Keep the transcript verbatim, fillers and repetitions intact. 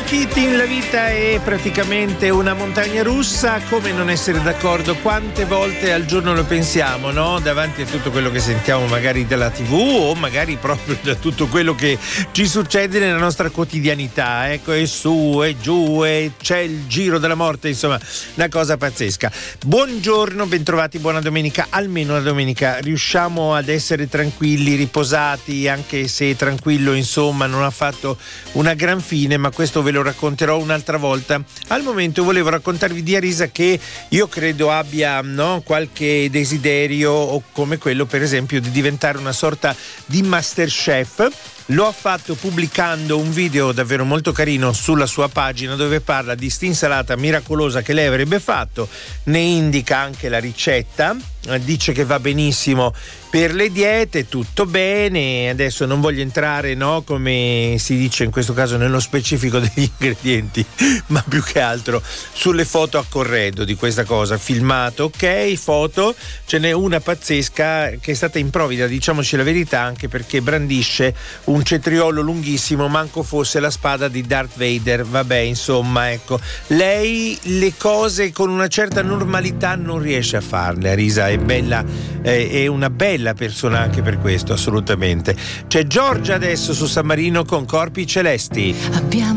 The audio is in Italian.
Keating, la vita è praticamente una montagna russa, come non essere d'accordo? Quante volte al giorno lo pensiamo, no? Davanti a tutto quello che sentiamo magari dalla tivù o magari proprio da tutto quello che ci succede nella nostra quotidianità, ecco, e su e giù e c'è il giro della morte, insomma, una cosa pazzesca. Buongiorno, bentrovati, buona domenica, almeno la domenica riusciamo ad essere tranquilli, riposati, anche se tranquillo insomma non ha fatto una gran fine, ma questo ve lo racconterò un'altra volta. Al momento volevo raccontarvi di Arisa, che io credo abbia, no, qualche desiderio, o come quello per esempio di diventare una sorta di Masterchef. Lo ha fatto pubblicando un video davvero molto carino sulla sua pagina, dove parla di st'insalata miracolosa che lei avrebbe fatto, ne indica anche la ricetta, dice che va benissimo per le diete, tutto bene. Adesso non voglio entrare, no, come si dice in questo caso, nello specifico degli ingredienti, ma più che altro sulle foto a corredo di questa cosa, filmato, ok, foto, ce n'è una pazzesca che è stata improvvida, diciamoci la verità, anche perché brandisce un cetriolo lunghissimo, manco fosse la spada di Darth Vader. Vabbè, insomma, ecco, lei le cose con una certa normalità non riesce a farle. Arisa è bella, eh, è una bella persona anche per questo, assolutamente. C'è Giorgia adesso su San Marino con Corpi Celesti. Abbiamo